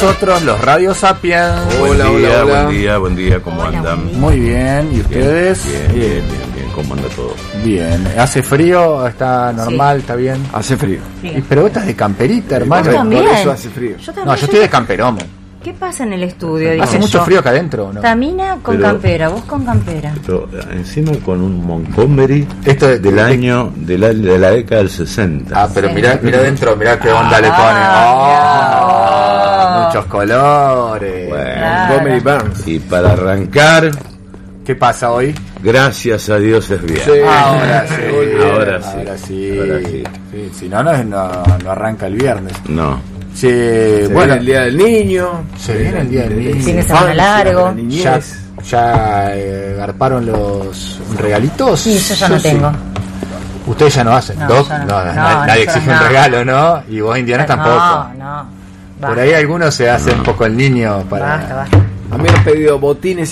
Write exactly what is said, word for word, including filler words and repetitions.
nosotros los Radio Sapiens. Hola, buen día, hola, hola. buen día, buen día, ¿cómo Hola, andan? buen día. Muy bien, ¿y ustedes? Bien, bien, bien, bien, bien, ¿cómo anda todo? Bien. ¿Hace frío? ¿Está normal? ¿Está bien? Hace frío. Frío. Y- Pero vos estás de camperita, hermano. Yo también. Por eso hace frío. Yo también. No, yo estoy de camperón. ¿Qué pasa en el estudio? Dice ¿Hace mucho yo. frío acá adentro o no? Tamina con Pero- campera, vos con campera. Pero encima con un Montgomery Esto de- del de- año, de la, de la década del sesenta. Ah, pero Sí. mirá, mirá adentro, mirá qué onda le pone. Ah, Oh, muchos colores. Bueno. Claro. Montgomery Burns. Y para arrancar, ¿Qué pasa hoy? gracias a Dios es bien. Sí. Ahora sí. Ahora sí. Ahora sí. Ahora sí. Sí, si no, no, no, no arranca el viernes. No. Sí, Se bueno, viene el día del niño. se viene el día del niño. Fin de semana largo. La niñez. ya, ya eh, garparon los regalitos. Sí, yo ya no sí. tengo. Ustedes ya no hacen, No, Doc? yo no. No, No, nadie, nadie nosotros exige un no. regalo, ¿no? Y vos, Indiana, tampoco. No, no. Por Basta, ahí algunos se hacen un poco el niño para... basta, basta. A mí me han pedido botines